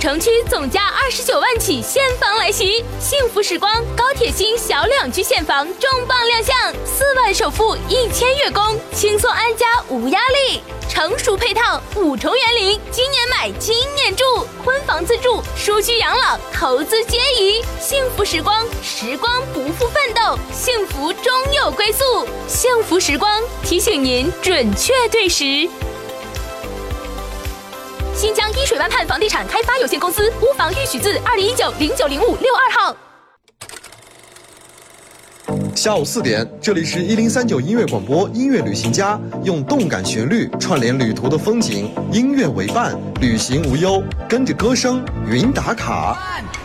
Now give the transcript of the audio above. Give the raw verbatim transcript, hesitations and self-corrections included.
城区总价二十九万起现房来袭，幸福时光高铁新小两居现房重磅亮相，四万首付一千月供，轻松安家无压力。成熟配套，五重园林，今年买今年住，婚房自住，舒居养老，投资皆宜。幸福时光，时光不负奋斗，幸福终有归宿。幸福时光提醒您准确对时。新疆依水湾畔房地产开发有限公司屋房预许字二零一九零九零五六二号。 下午四点，这里是一零三九音乐广播，音乐旅行家用动感旋律串联旅途的风景，音乐为伴，旅行无忧，跟着歌声云打卡。